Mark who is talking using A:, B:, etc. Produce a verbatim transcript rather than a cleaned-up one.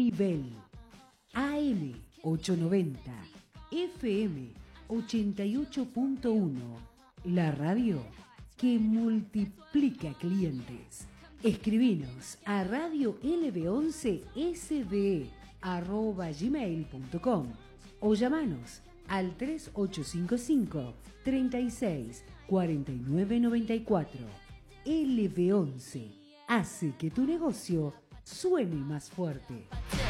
A: nivel. A M ochocientos noventa, F M ochenta y ocho punto uno. La radio que multiplica clientes. Escribinos a radio l b once s b e arroba gmail punto com o llamanos al tres ocho cinco cinco, treinta y seis, cuarenta y nueve noventa y cuatro. L B once hace que tu negocio suene más fuerte.